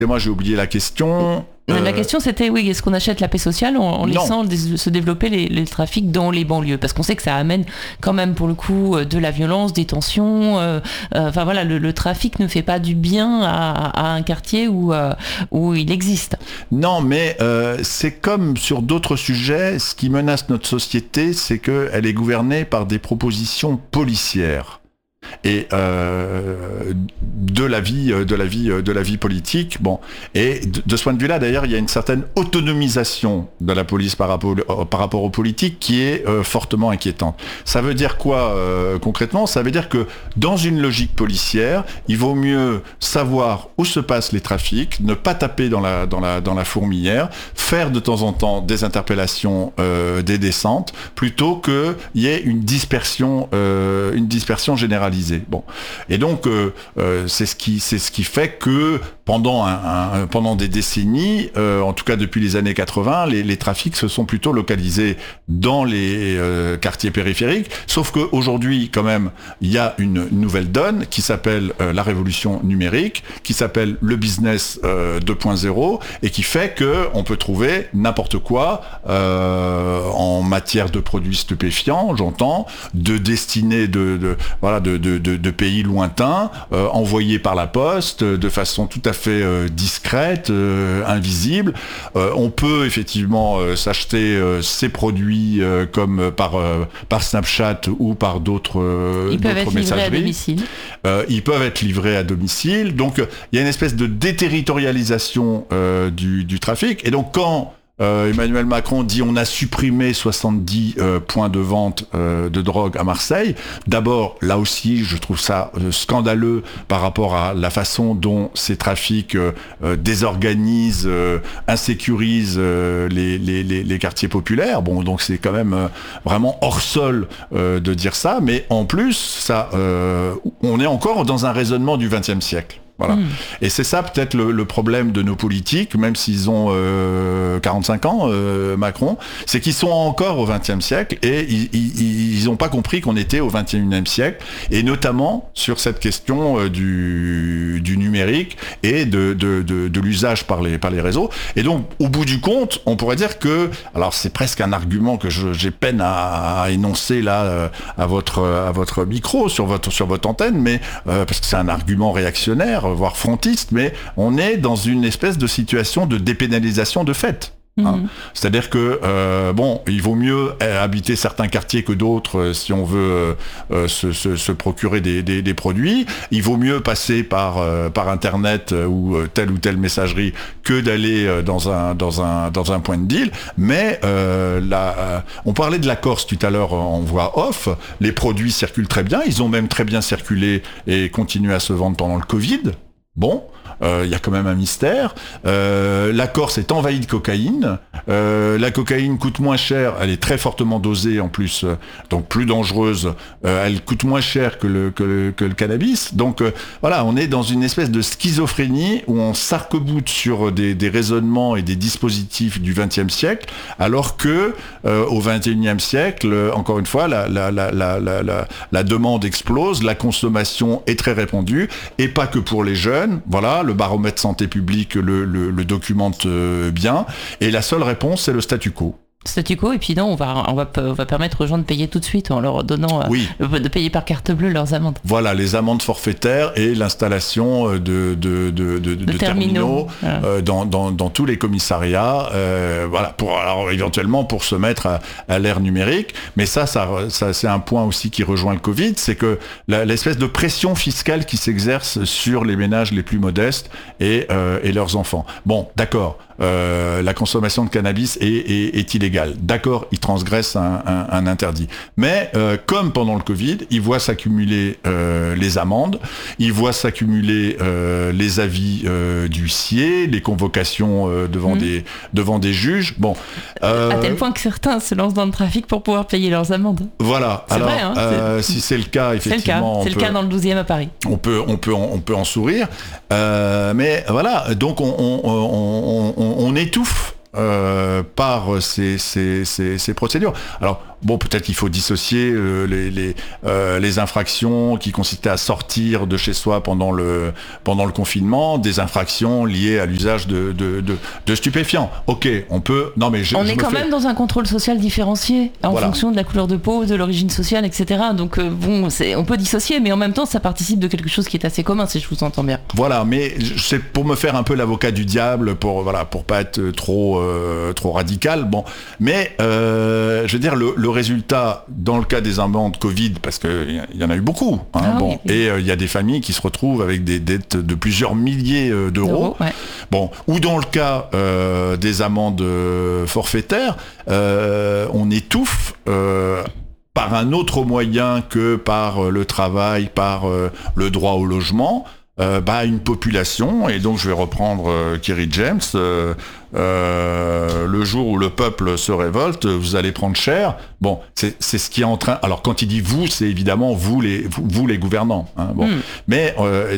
moi j'ai oublié la question. La question c'était, oui, est-ce qu'on achète la paix sociale en laissant se développer les trafics dans les banlieues? Parce qu'on sait que ça amène quand même pour le coup de la violence, des tensions. Enfin voilà, le trafic ne fait pas du bien à un quartier où il existe. Non, mais c'est comme sur d'autres sujets, ce qui menace notre société, c'est qu'elle est gouvernée par des propositions policières. Et de la vie politique. Bon, et de ce point de vue-là, d'ailleurs, il y a une certaine autonomisation de la police par rapport aux politiques qui est fortement inquiétante. Ça veut dire quoi concrètement? Ça veut dire que dans une logique policière, il vaut mieux savoir où se passent les trafics, ne pas taper dans la fourmilière, faire de temps en temps des interpellations, des descentes, plutôt qu'il y ait une dispersion généralisée. Bon, et donc c'est ce qui fait que pendant des décennies, en tout cas depuis les années 80, les trafics se sont plutôt localisés dans les quartiers périphériques. Sauf qu'aujourd'hui, quand même, il y a une nouvelle donne qui s'appelle la révolution numérique, qui s'appelle le business 2.0 et qui fait que on peut trouver n'importe quoi en matière de produits stupéfiants, j'entends, de destinés de pays lointains, envoyés par la poste de façon tout à fait discrète, invisible. On peut effectivement s'acheter ces produits comme par Snapchat ou par d'autres messageries. Ils peuvent être livrés à domicile. Ils peuvent être livrés à domicile. Donc il y a une espèce de déterritorialisation du trafic. Et donc quand Emmanuel Macron dit on a supprimé 70 points de vente de drogue à Marseille. D'abord, là aussi, je trouve ça scandaleux par rapport à la façon dont ces trafics désorganisent, insécurisent les quartiers populaires. Bon, donc c'est quand même vraiment hors sol de dire ça, mais en plus, ça, on est encore dans un raisonnement du XXe siècle. Voilà. Et c'est ça peut-être le problème de nos politiques, même s'ils ont 45 ans, Macron, c'est qu'ils sont encore au XXe siècle et ils n'ont pas compris qu'on était au XXIe siècle, et notamment sur cette question du numérique et de l'usage par les réseaux. Et donc, au bout du compte, on pourrait dire que, alors c'est presque un argument que j'ai peine à énoncer là à votre micro, sur votre antenne, mais parce que c'est un argument réactionnaire, voire frontiste, mais on est dans une espèce de situation de dépénalisation de fait. Hein. C'est-à-dire que il vaut mieux habiter certains quartiers que d'autres si on veut se procurer des produits. Il vaut mieux passer par internet ou telle messagerie que d'aller dans un point de deal. Mais on parlait de la Corse tout à l'heure en voix off. Les produits circulent très bien. Ils ont même très bien circulé et continué à se vendre pendant le Covid. Bon, il y a quand même un mystère. La Corse est envahie de cocaïne. La cocaïne coûte moins cher, elle est très fortement dosée en plus, donc plus dangereuse. Elle coûte moins cher que le cannabis. Donc voilà, on est dans une espèce de schizophrénie où on s'arc-boute sur des raisonnements et des dispositifs du XXe siècle, alors que au XXIe siècle, encore une fois, la demande explose, la consommation est très répandue, et pas que pour les jeunes. Voilà, le baromètre santé publique le documente bien, et la seule réponse, c'est le statu quo. Statu quo, et puis non, on va permettre aux gens de payer tout de suite en leur donnant de payer par carte bleue leurs amendes. Voilà, les amendes forfaitaires et l'installation de terminaux dans tous les commissariats, voilà, alors éventuellement pour se mettre à l'ère numérique. Mais ça c'est un point aussi qui rejoint le Covid, c'est que l'espèce de pression fiscale qui s'exerce sur les ménages les plus modestes et leurs enfants. Bon, d'accord. La consommation de cannabis est illégale. D'accord, ils transgressent un interdit. Mais comme pendant le Covid, ils voient s'accumuler les amendes, ils voient s'accumuler les avis d'huissier, les convocations devant des juges. Bon, à tel point que certains se lancent dans le trafic pour pouvoir payer leurs amendes. Voilà. C'est vrai, hein, si c'est le cas, effectivement, c'est le cas dans le 12e à Paris. On peut en sourire. Mais voilà, donc on étouffe par ces procédures. Alors, bon, peut-être qu'il faut dissocier les infractions qui consistaient à sortir de chez soi pendant le confinement des infractions liées à l'usage de stupéfiants. Ok, on peut... Non, mais on est quand même dans un contrôle social différencié en voilà. fonction de la couleur de peau, de l'origine sociale, etc. Donc, bon, on peut dissocier, mais en même temps, ça participe de quelque chose qui est assez commun, si je vous entends bien. Voilà, mais c'est pour me faire un peu l'avocat du diable, pour pas être trop radical. Bon, mais je veux dire, le résultat dans le cas des amendes Covid, parce qu'il y en a eu beaucoup, hein, oui. Et il y a des familles qui se retrouvent avec des dettes de plusieurs milliers d'euros. Ouais. Bon, ou dans le cas des amendes forfaitaires, on étouffe par un autre moyen que par le travail, par le droit au logement, une population. Et donc je vais reprendre Kerry James, le jour où le peuple se révolte, vous allez prendre cher. Bon, c'est ce qui est en train... Alors quand il dit vous, c'est évidemment vous les gouvernants, hein, bon. Mais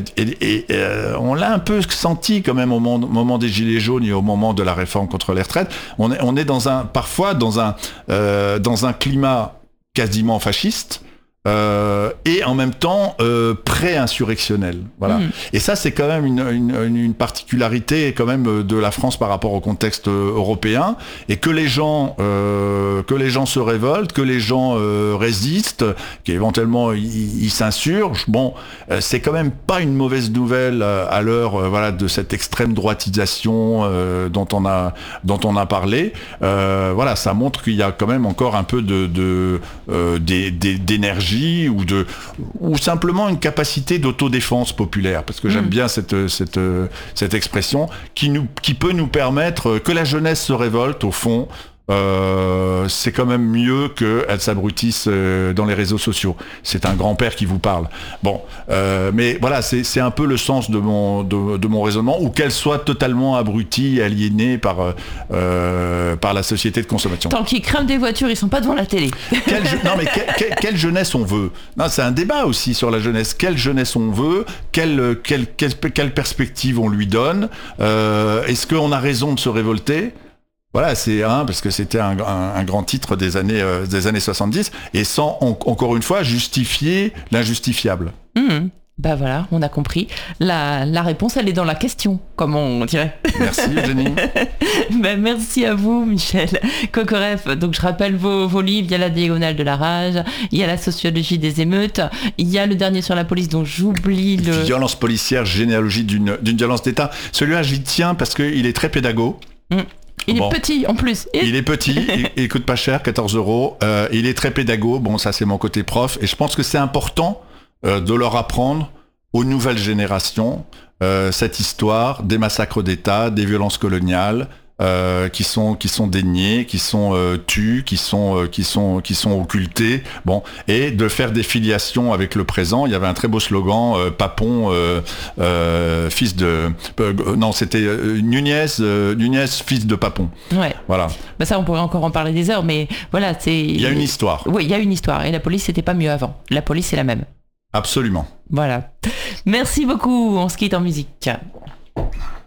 on l'a un peu senti quand même au moment des Gilets jaunes et au moment de la réforme contre les retraites. On est parfois dans un climat quasiment fasciste, et en même temps pré-insurrectionnel. Voilà. Et ça, c'est quand même une particularité quand même de la France par rapport au contexte européen, et que les gens se révoltent, que les gens résistent, qu'éventuellement ils s'insurgent. Bon, c'est quand même pas une mauvaise nouvelle à l'heure de cette extrême droitisation dont on a parlé. Voilà, ça montre qu'il y a quand même encore un peu d'énergie, ou simplement une capacité d'autodéfense populaire, parce que j'aime bien cette expression qui peut nous permettre que la jeunesse se révolte au fond. C'est quand même mieux qu'elle s'abrutisse dans les réseaux sociaux. C'est un grand-père qui vous parle. Bon, mais voilà, c'est un peu le sens de mon raisonnement, ou qu'elle soit totalement abrutie, aliénée par la société de consommation. Tant qu'ils crament des voitures, ils sont pas devant la télé. Quelle jeunesse on veut? Non, c'est un débat aussi sur la jeunesse. Quelle jeunesse on veut? Quelle perspective on lui donne? Est-ce qu'on a raison de se révolter? Voilà, c'est parce que c'était un grand titre des années 70, et sans encore une fois justifier l'injustifiable. Bah voilà, on a compris. La réponse, elle est dans la question, comme on dirait. Merci Eugénie. Merci à vous, Michel Cocoref. Donc je rappelle vos livres. Il y a La diagonale de la rage, il y a La sociologie des émeutes, il y a le dernier sur la police dont j'oublie le... Violence policière, généalogie d'une violence d'État. Celui-là, j'y tiens parce qu'il est très pédago. Il est petit en plus. Il est petit, il coûte pas cher, 14 €. Il est très pédago. Bon, ça c'est mon côté prof. Et je pense que c'est important de leur apprendre aux nouvelles générations cette histoire des massacres d'État, des violences coloniales, qui sont déniés, qui sont tus, qui sont occultés. Bon, et de faire des filiations avec le présent. Il y avait un très beau slogan, Papon, fils de... non, c'était Nunez, fils de Papon. Ouais. Voilà. Bah ça, on pourrait encore en parler des heures, mais voilà, c'est... Il y a une histoire. Oui, il y a une histoire. Et la police, c'était pas mieux avant. La police, c'est la même. Absolument. Voilà. Merci beaucoup. On se quitte en musique.